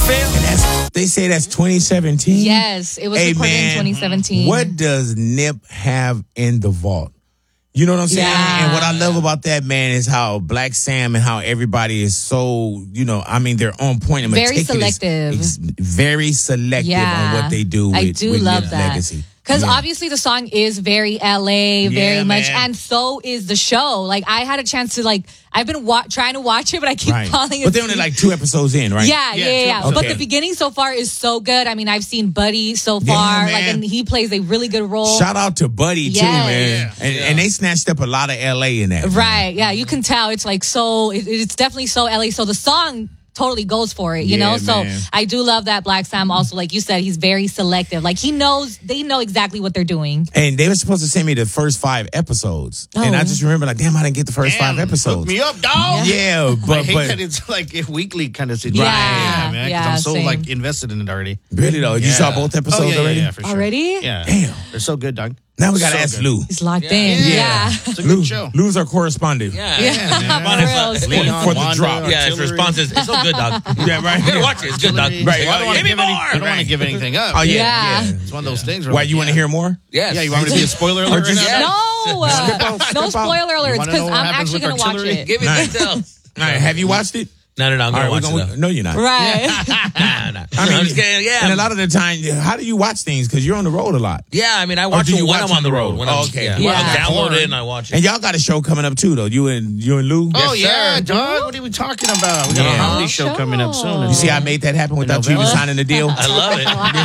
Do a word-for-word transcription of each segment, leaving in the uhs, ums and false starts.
feel? And that's, they say that's twenty seventeen? Yes, it was Hey, recorded man, in twenty seventeen. What does Nip have in the vault? You know what I'm saying? Yeah. And what I love about that, man, is how Black Sam and how everybody is so, you know, I mean, they're on point and Very meticulous. selective. Ex- very selective Yeah. on what they do with, I do with love Nip's that. legacy. Because Yeah. obviously the song is very L A, very Yeah, much, man. and so is the show. Like I had a chance to like, I've been wa- trying to watch it, but I keep Right. falling asleep. But they're only like two episodes in, right? Yeah, yeah, yeah. yeah. Okay. But the beginning so far is so good. I mean, I've seen Buddy so far, man. like, and he plays a really good role. Shout out to Buddy, too, Yes. man. Yeah. And, Yeah. and they snatched up a lot of L A in that. man. Right? Yeah, you can tell it's like so. It, it's definitely so L A. So the song totally goes for it, you Yeah, know. So man. I do love that Black Sam. Also, like you said, he's very selective. Like he knows, they know exactly what they're doing. And they were supposed to send me the first five episodes. Oh. And I just remember, like, damn, I didn't get the first Damn, five episodes. Hook me up, dog. Yeah, I but, hate but that it's like a weekly kind of situation. Yeah, man. 'cause yeah, I'm so same. like invested in it already. really, though, you Yeah. saw both episodes oh, yeah, already? Yeah, yeah, for sure. Already? Yeah. Damn. They're so good, dog. Now we got to So ask good. Lou. He's locked Yeah. in. Yeah. Yeah. It's a Lou, good show. Lou's our correspondent. Yeah. Yeah, man. For real, For- Steve. for the drop. Yeah, his response is, it's so good, dog. Yeah, right. You gotta watch it. It's good, dog. Right. Right. Well, I don't want to Give me give, any, more. I don't want to give anything up. Oh, yeah. Yeah. yeah. It's one of those things. Where Why, like, you want to yeah. hear more? Yes. Yeah, you want me to be a spoiler alert right just- now? No, uh, Skip out, no skip out. spoiler You alerts wanna because know what I'm happens actually with gonna watch artillery? it. Give me Nice. details. All right, have you watched it? No, no, no. I'm All going right, to we're watch gonna, it, no, you're not. Right. though. Nah, nah. I mean, I'm just kidding. Yeah. And a lot of the time, how do you watch things? Because you're on the road a lot. Yeah, I mean, I watch do it you when watch I'm on on the the road. road? When Oh, I'm, okay. Yeah. Yeah. I'll download Porn. it and I watch And it. y'all got a show coming up, too, though. You and you and Lou. Oh, Yes, yeah, sir. dog. What are we talking about? We got Yeah. a comedy Oh, show coming up soon. You see, I made that happen without you even November. signing the deal. I love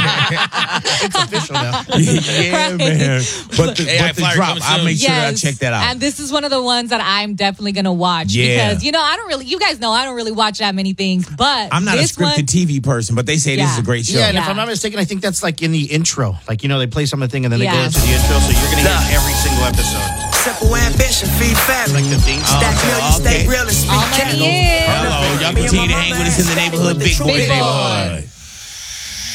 it. It's official now. yeah, Right. man. But the, A I but the flyer drop, coming I'll soon. make sure that I Yes. check that out. And this is one of the ones that I'm definitely gonna watch Yeah. because you know I don't really, you guys know I don't really watch that many things, but I'm not a this scripted one, T V person, but they say this Yeah. is a great show. Yeah, and if Yeah. I'm not mistaken, I think that's like in the intro. Like, you know, they play something and then they go Yeah. into the intro, so you're going to hear every single episode. Simple ambition, feed family. Like the theme song. Stack Okay, millions, stay okay. real and speak all money cash. is. Hello, y'all continue to hang with us in the neighborhood, big boy Big boy. neighborhood.